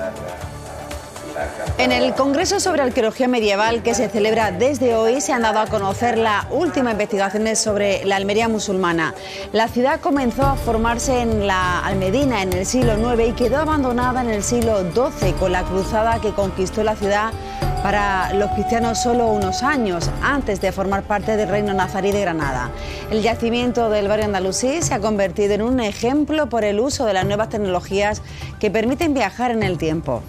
En el Congreso sobre Arqueología Medieval, que se celebra desde hoy, se han dado a conocer las últimas investigaciones sobre la Almería musulmana. La ciudad comenzó a formarse en la Almedina en el siglo IX y quedó abandonada en el siglo XII con la cruzada que conquistó la ciudad para los cristianos solo unos años antes de formar parte del Reino Nazarí de Granada. El yacimiento del barrio andalusí se ha convertido en un ejemplo por el uso de las nuevas tecnologías que permiten viajar en el tiempo.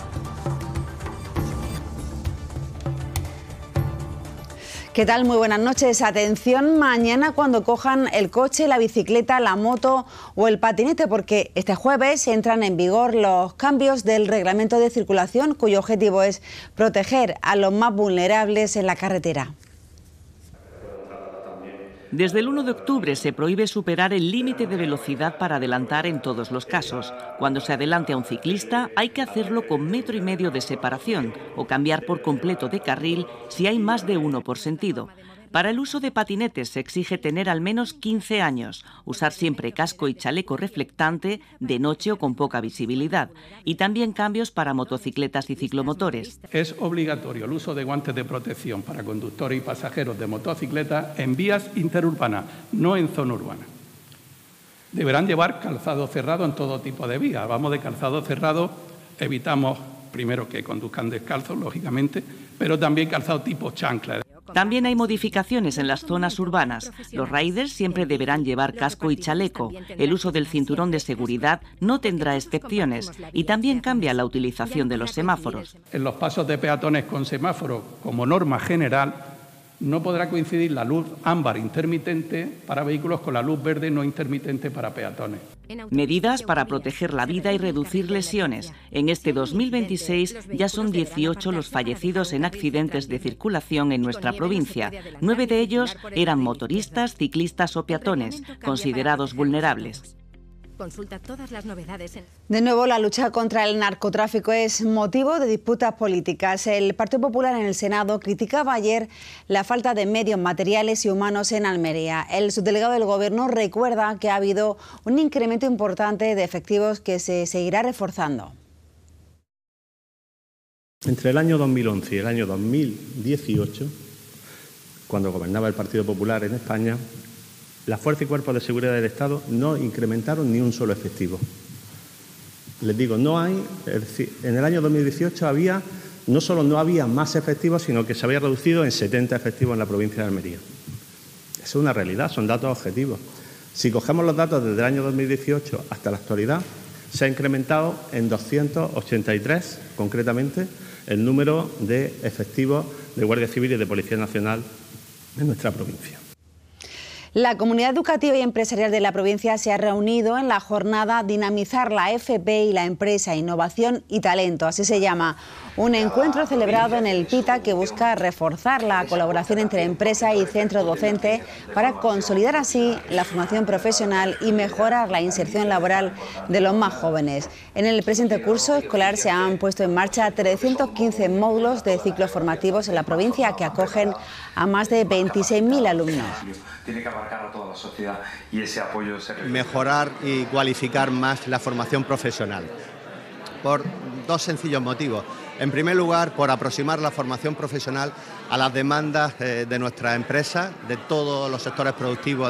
¿Qué tal? Muy buenas noches. Atención mañana cuando cojan el coche, la bicicleta, la moto o el patinete, porque este jueves entran en vigor los cambios del reglamento de circulación, cuyo objetivo es proteger a los más vulnerables en la carretera. Desde el 1 de octubre se prohíbe superar el límite de velocidad para adelantar en todos los casos. Cuando se adelante a un ciclista hay que hacerlo con 1,5 metros de separación o cambiar por completo de carril si hay más de uno por sentido. Para el uso de patinetes se exige tener al menos 15 años, usar siempre casco y chaleco reflectante, de noche o con poca visibilidad, y también cambios para motocicletas y ciclomotores. Es obligatorio el uso de guantes de protección para conductores y pasajeros de motocicletas en vías interurbanas, no en zona urbana. Deberán llevar calzado cerrado en todo tipo de vías. Vamos de calzado cerrado, evitamos primero que conduzcan descalzos, lógicamente, pero también calzado tipo chancla. También hay modificaciones en las zonas urbanas. Los riders siempre deberán llevar casco y chaleco. El uso del cinturón de seguridad no tendrá excepciones y también cambia la utilización de los semáforos. En los pasos de peatones con semáforo, como norma general, no podrá coincidir la luz ámbar intermitente para vehículos con la luz verde no intermitente para peatones. Medidas para proteger la vida y reducir lesiones. En este 2026 ya son 18 los fallecidos en accidentes de circulación en nuestra provincia. 9 de ellos eran motoristas, ciclistas o peatones, considerados vulnerables. Consulta todas las novedades en... De nuevo, la lucha contra el narcotráfico es motivo de disputas políticas. El Partido Popular en el Senado criticaba ayer la falta de medios materiales y humanos en Almería. El subdelegado del Gobierno recuerda que ha habido un incremento importante de efectivos que se seguirá reforzando. Entre el año 2011 y el año 2018, cuando gobernaba el Partido Popular en España, las fuerzas y cuerpos de seguridad del Estado no incrementaron ni un solo efectivo. Les digo, no hay, es decir, en el año 2018 no solo no había más efectivos, sino que se había reducido en 70 efectivos en la provincia de Almería. Eso es una realidad, son datos objetivos. Si cogemos los datos desde el año 2018 hasta la actualidad, se ha incrementado en 283, concretamente, el número de efectivos de Guardia Civil y de Policía Nacional en nuestra provincia. La comunidad educativa y empresarial de la provincia se ha reunido en la jornada Dinamizar la FP y la empresa, innovación y talento, así se llama. Un encuentro celebrado en el PITA que busca reforzar la colaboración entre empresa y centro docente para consolidar así la formación profesional y mejorar la inserción laboral de los más jóvenes. En el presente curso escolar se han puesto en marcha 315 módulos de ciclos formativos en la provincia que acogen a más de 26.000 alumnos. Tiene que abarcar a toda la sociedad y ese apoyo se requiere. Mejorar y cualificar más la formación profesional, por dos sencillos motivos. En primer lugar, por aproximar la formación profesional a las demandas de nuestras empresas, de todos los sectores productivos